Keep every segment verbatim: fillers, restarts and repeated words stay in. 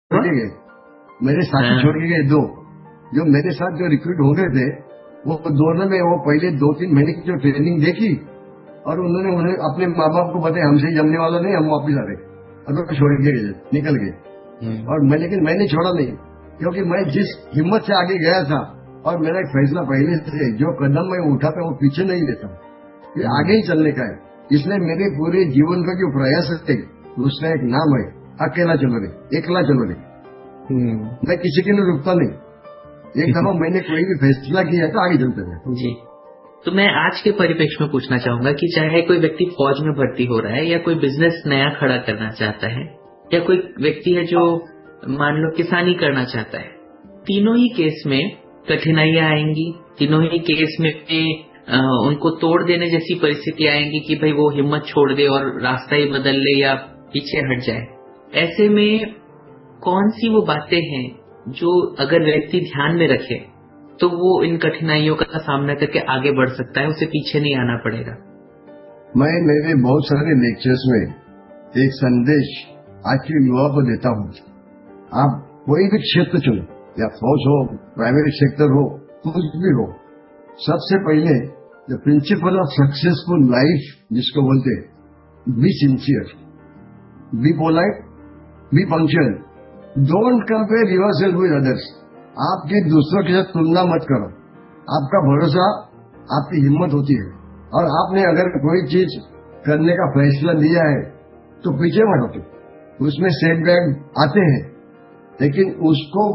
छोड़ के गए, मेरे साथी हाँ। छोड़ के गए दो, जो मेरे साथ जो रिक्रूट हो गए थे, वो दोनों में वो पहले दो तीन महीने की जो ट्रेनिंग देखी और उन्होंने उन्हें अपने माँ बाप को बताया हमसे जमने वाला नहीं, हम वापिस आ रहे, और वो छोड़ के गए, निकल गए। हम्म। और मैं लेकिन मैंने छोड़ा नहीं, क्योंकि मैं जिस हिम्मत से आगे गया था और मेरा एक फैसला पहले से, जो कदम मैं उठाता वो पीछे नहीं लेता, ये आगे ही चलने का है। इसलिए मेरे पूरे जीवन का जो प्रयास है उसका एक नाम है अकेला चलो रे, एकला चलो रे। हम्म। मैं किसी के लिए रुकता नहीं, एक दफा मैंने कोई भी फैसला किया तो आगे चलते रहे। जी। तो मैं आज के परिप्रेक्ष्य में पूछना चाहूंगा कि चाहे कोई व्यक्ति फौज में भर्ती हो रहा है, या कोई बिजनेस नया खड़ा करना चाहता है, या कोई व्यक्ति है जो मान लो किसानी करना चाहता है, तीनों ही केस में कठिनाइयां आएंगी। तीनों ही केस में आ, उनको तोड़ देने जैसी परिस्थिति आएंगी कि भाई वो हिम्मत छोड़ दे और रास्ता ही बदल ले या पीछे हट जाए। ऐसे में कौन सी वो बातें हैं जो अगर व्यक्ति ध्यान में रखे तो वो इन कठिनाइयों का सामना करके आगे बढ़ सकता है, उसे पीछे नहीं आना पड़ेगा? मैं मेरे बहुत सारे लेक्चर्स में एक संदेश आज के युवा को देता हूँ। आप कोई भी क्षेत्र चुनो, या फौज हो, प्राइवेट सेक्टर हो, कुछ भी हो, सबसे पहले the principle of successful life जिसको बोलते हैं, be sincere, be polite, B punctual, don't compare yourself with others. आपके दूसरों के साथ तुलना मत करो। आपका भरोसा, आपकी हिम्मत होती है, और आपने अगर कोई चीज करने का फैसला लिया है तो पीछे मत हटो। उसमें सेटबैक आते हैं, लेकिन उसको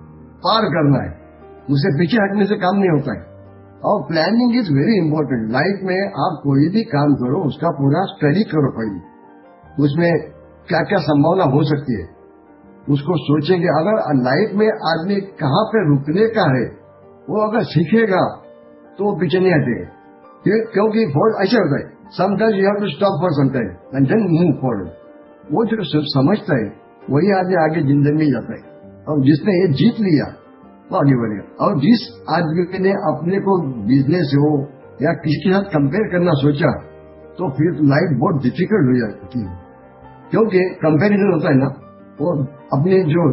पार करना है, उसे पीछे हटने से काम नहीं होता है। और planning is very important. Life में आप कोई भी काम करो उसका पूरा स्टडी करो पहले, उसमें क्या क्या संभावना हो सकती है उसको सोचेंगे। अगर लाइफ में आदमी कहाँ पे रुकने का है वो अगर सीखेगा तो वो पीछे नहीं हटेगा, क्योंकि बहुत ऐसा होता है, sometimes you have to stop for some time and then move forward. वो जो समझता है वही आदमी आगे जिंदगी में जाता है, और जिसने ये जीत लिया वो आगे बढ़ेगा। और जिस आदमी ने अपने को बिजनेस हो या किसी के साथ कंपेयर करना सोचा तो फिर लाइफ बहुत डिफिकल्ट हो जाती है, क्योंकि कंपैरिजन होता है ना, वो अपने जो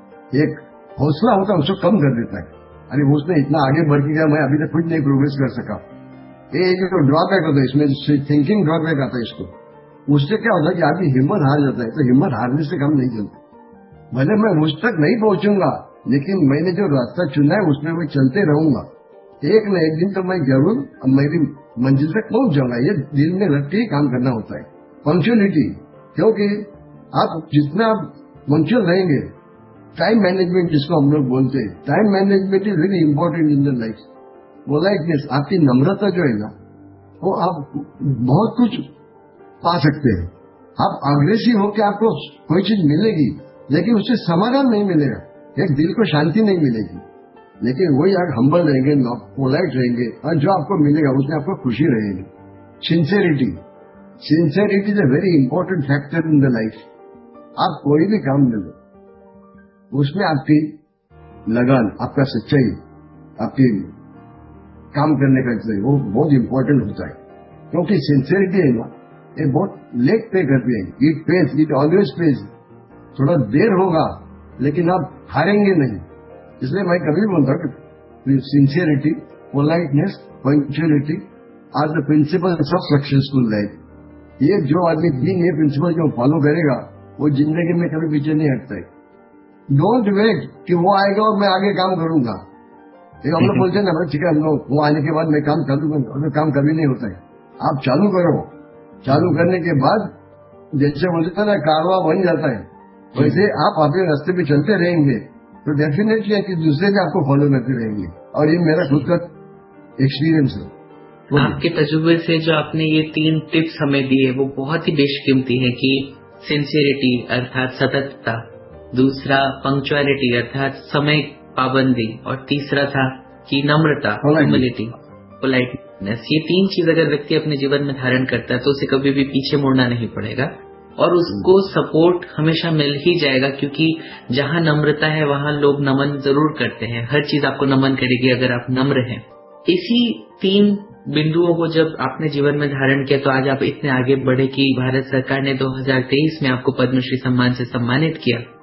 एक हौसला होता है उसको कम कर देता है। अरे उसने इतना आगे बढ़ गया, मैं अभी तक कुछ नहीं प्रोग्रेस कर सका। ये जो ड्रॉबैक होता है इसमें, थिंकिंग ड्रॉबैक आता है इसको, उससे क्या होता है कि आदमी हिम्मत हार जाता है। तो हिम्मत हारने से काम नहीं चलता। भले मैं उस तक नहीं पहुंचूंगा, लेकिन मैंने जो रास्ता चुना है उसमें मैं चलते रहूंगा। एक न एक दिन तो मैं जरूर मेरी मंजिल तक पहुंच जाऊंगा। ये दिल में रख के ही काम करना होता है। पंक्चुअलिटी, क्योंकि आप जितना पंक्चुअल रहेंगे, टाइम मैनेजमेंट जिसको हम लोग बोलते हैं, time management is very important in the life. Politeness, आपकी नम्रता जो है ना, वो आप बहुत कुछ पा सकते हैं। आप अग्रेसिव होकर आपको कोई चीज मिलेगी, लेकिन उससे समाधान नहीं मिलेगा, एक दिल को शांति नहीं मिलेगी। लेकिन वही आप हम्बल रहेंगे, पोलाइट रहेंगे, और जो आपको मिलेगा उसमें आपको खुशी रहेगी। Sincerity, sincerity is a very important factor in the life. आप कोई भी काम ले लो, उसमें आपकी लगन, आपका सच्चाई, आपकी काम करने का वो बहुत इंपॉर्टेंट होता है। क्योंकि सिंसेरिटी है ना, ये बहुत लेट पे करती है। It pays, it always page. थोड़ा देर होगा लेकिन आप हारेंगे नहीं। इसलिए मैं कभी बोलता हूँ कि sincerity, politeness, punctuality are the principles of successful life. ये जो आदमी तीन ये प्रिंसिपल जो फॉलो करेगा वो जिंदगी में कभी पीछे नहीं हटता है। डोंट वेट कि वो आएगा और मैं आगे काम करूंगा। एक हम लोग बोलते हैं ना, भाई ठीक है हम लोग वो आने के बाद मैं काम चालू करूंगा, काम कभी नहीं होता है। आप चालू करो, चालू करने के बाद जैसे बोलते हैं ना कारवा बन जाता है, वैसे आप अपने रास्ते पे चलते रहेंगे तो डेफिनेटली है कि दूसरे भी आपको फॉलो करते रहेंगे। और ये मेरा खुद का एक्सपीरियंस है। आपके तजुर्बे से जो आपने ये तीन टिप्स हमें दिए वो बहुत ही बेशकीमती है कि सिंसियरिटी अर्थात सततता, दूसरा पंक्चुअलिटी अर्थात समय पाबंदी, और तीसरा था कि नम्रता, ह्यूमिलिटी, पोलाइटनेस। ये तीन चीज अगर व्यक्ति अपने जीवन में धारण करता है तो उसे कभी भी पीछे मुड़ना नहीं पड़ेगा, और उसको सपोर्ट हमेशा मिल ही जाएगा, क्योंकि जहां नम्रता है वहां लोग नमन जरूर करते हैं। हर चीज आपको नमन करेगी अगर आप नम्र हैं। इसी तीन बिंदुओं को जब आपने जीवन में धारण किया तो आज आप इतने आगे बढ़े कि भारत सरकार ने दो हज़ार तेईस में आपको पद्मश्री सम्मान से सम्मानित किया।